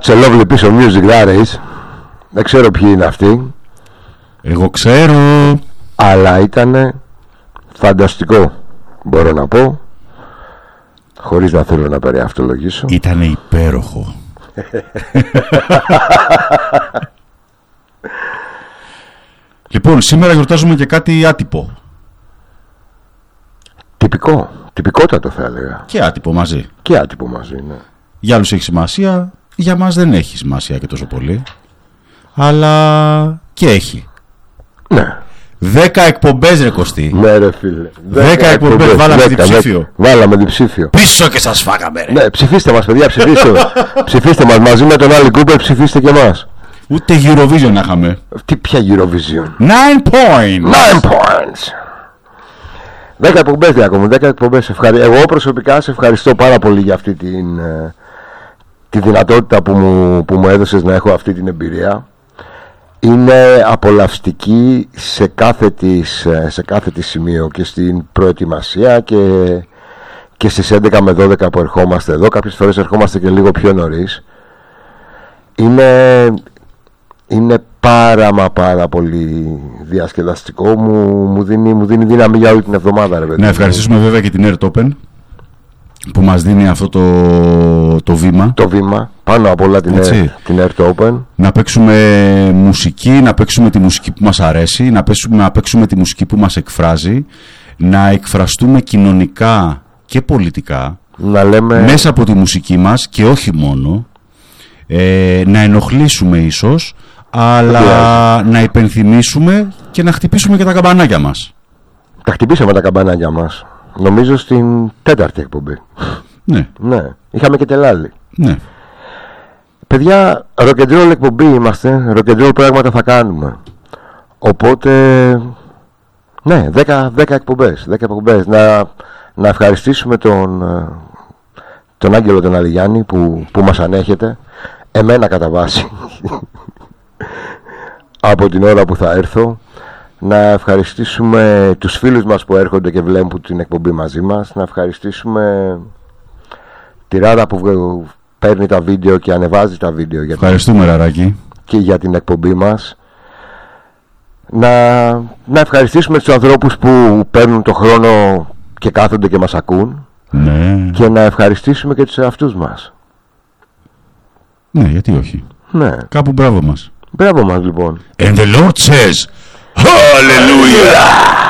Such a lovely piece of music that is. Δεν ξέρω ποιοι είναι αυτοί. Εγώ ξέρω. Αλλά ήτανε φανταστικό, μπορώ να πω, χωρίς να θέλω να περιαυτολογήσω. Ήτανε υπέροχο. Λοιπόν, σήμερα γιορτάζουμε και κάτι άτυπο. Τυπικότατο θα έλεγα. Και άτυπο μαζί. Και άτυπο μαζί, ναι. Για άλλους έχει σημασία, για μας δεν έχει σημασία και τόσο πολύ. Αλλά και έχει. Ναι. 10 εκπομπές ρε Κωστή. Ναι ρε φίλε. 10 εκπομπές, βάλαμε διψήφιο. Βάλαμε διψήφιο. Πίσω και σας φάγαμε ρε. Ναι, ψηφίστε μας παιδιά, ψηφίστε. Ψηφίστε μας μαζί με τον Άλλη Κούπερ, ψηφίστε και μας. Ούτε Eurovision να είχαμε. Τι πια Eurovision. 9 points. 9 points. 10 εκπομπές διακόμουν, 10 εκπομπές. Εγώ προσωπικά σε ευχαριστώ πάρα πολύ για αυτή τη δυνατότητα που μου έδωσες να έχω αυτή την εμπειρία. Είναι απολαυστική σε κάθε της σημείο, και στην προετοιμασία και στις 11 με 12 που ερχόμαστε εδώ. Κάποιες φορές ερχόμαστε και λίγο πιο νωρίς. Είναι πάρα πολύ διασκεδαστικό. Μου δίνει δύναμη για όλη την εβδομάδα ρε παιδί. Να ευχαριστήσουμε βέβαια και την Air Open που μας δίνει αυτό το βήμα. Το βήμα, πάνω απ' όλα την Air Open. Να παίξουμε μουσική, να παίξουμε τη μουσική που μας αρέσει, να παίξουμε τη μουσική που μας εκφράζει, να εκφραστούμε κοινωνικά και πολιτικά, να λέμε... μέσα από τη μουσική μας και όχι μόνο, να ενοχλήσουμε ίσως, αλλά να υπενθυμίσουμε και να χτυπήσουμε και τα καμπανάκια μας. Τα χτυπήσαμε τα καμπανάκια μας. Νομίζω στην 4η εκπομπή. Ναι. Ναι. Είχαμε και τελάλι. Ναι. Παιδιά, rock'n'roll εκπομπή είμαστε. Rock'n'roll πράγματα θα κάνουμε. Οπότε, ναι, 10 εκπομπές. 10 εκπομπές. Να ευχαριστήσουμε τον Άγγελο τον Αλιγιάννη που μας ανέχεται. Εμένα κατά βάση. Από την ώρα που θα έρθω. Να ευχαριστήσουμε τους φίλους μας που έρχονται και βλέπουν την εκπομπή μαζί μας. Να ευχαριστήσουμε τη Ράδα που παίρνει τα βίντεο και ανεβάζει τα βίντεο. Ευχαριστούμε Ραράκη. Και για την εκπομπή μας. Να ευχαριστήσουμε τους ανθρώπους που παίρνουν το χρόνο και κάθονται και μας ακούν. Ναι. Και να ευχαριστήσουμε και τους εαυτούς μας. Ναι, γιατί όχι. Ναι. Κάπου μπράβο μας. Μπράβο μας λοιπόν. And the Lord says, Hallelujah!